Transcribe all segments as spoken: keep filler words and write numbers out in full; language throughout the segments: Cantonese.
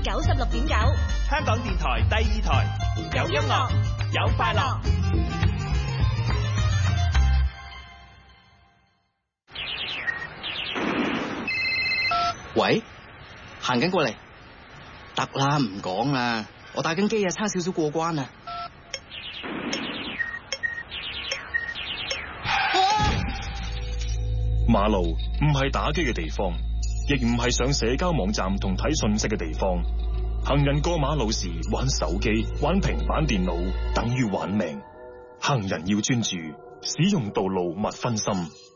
九十六點九， 香港電台第二台，有音樂，有快樂。 喂，行緊過嚟，得啦，唔講啦，我打緊機啊，差少少過關啊。 馬路唔係打機嘅地方，亦唔係上社交網站同睇信息嘅地方。行人過馬路時玩手機、玩平板電腦，等於玩命。行人要專注，使用道路勿分心。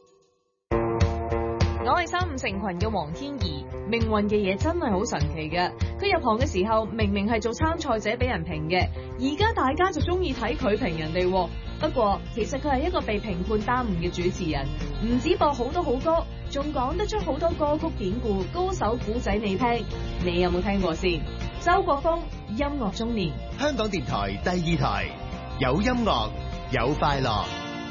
我係三五成群嘅黃天怡，命運嘅嘢真係好神奇嘅。佢入行嘅時候明明係做參賽者俾人評嘅，而家大家就中意睇佢評人哋。不過其實佢係一個被評判耽誤嘅主持人，唔止播好多好歌，仲講得出好多歌曲典故、高手古仔你聽。你有冇聽過先？周國峰，音樂中年， 香港電台第二台，有音樂，有快樂。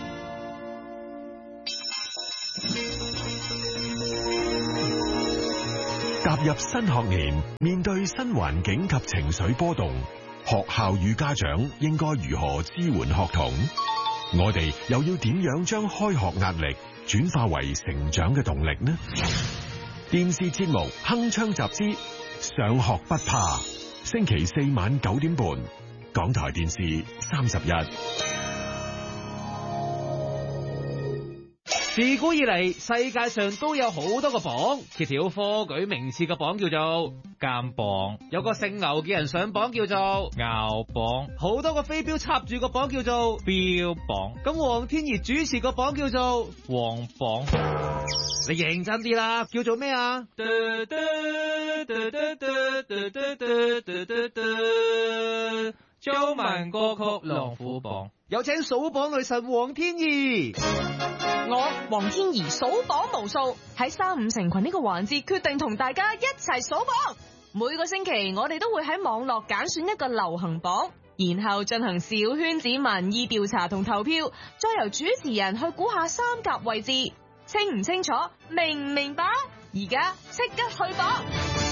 踏入新學年，面對新環境及情緒波動，學校與家長應該如何支援學童？我哋又要點樣將開學壓力轉化為成長嘅動力呢？電視節目《鏗鏘集資》，上學不怕。星期四晚九點半，港台電視三十一。 自古以嚟，世界上都有好多個榜，揭曉科舉名次嘅榜叫做監榜，有個姓牛嘅人上榜叫做牛榜，好多個飛鏢插住個榜叫做標榜，咁黃天怡主持個榜叫做黃榜。你認真啲啦，叫做咩啊？中文歌曲龍虎榜，有請數榜女神黃天怡。 我黃天怡數榜無數，喺三五成群呢個環節決定同大家一齊數榜。每個星期我哋都會喺網絡揀選一個流行榜，然後進行小圈子民意調查同投票，再由主持人去估下三甲位置。清唔清楚？明唔明白？而家即刻去榜！